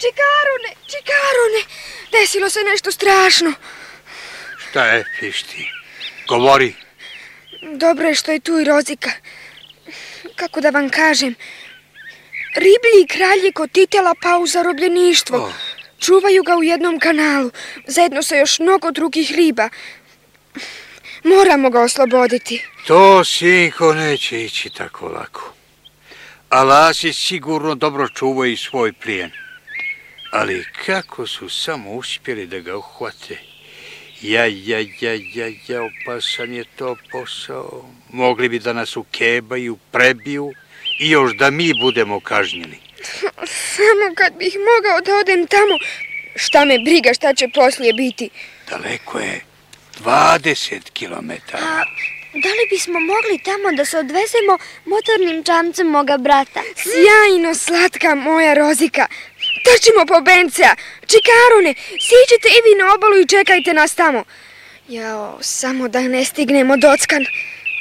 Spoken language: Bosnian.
Čikarone, desilo se nešto strašno. Šta je, Pišti? Govori. Dobro je što je tu i Rozika. Kako da vam kažem, riblji kralj je kod Titela pao u zarobljeništvo. Čuvaju ga u jednom kanalu, zajedno sa još mnogo drugih riba. Moramo ga osloboditi. To, sinko, neće ići tako lako. Alasi sigurno dobro čuvaju svoj plijen. Ali kako su samo uspjeli da ga uhvate? Opasan je to posao. Mogli bi da nas ukebaju, prebiju i još da mi budemo kažnjeni. Samo kad bih mogao da odem tamo, šta me briga šta će poslije biti. Daleko je, 20 kilometara. Da li bismo mogli tamo da se odvezemo motornim čamcem moga brata? Sjajno, slatka moja Rozika. Trčimo po Bencea. Čikarone, siđite i vi na obalu i čekajte nas tamo. Jao, samo da ne stignemo dockan.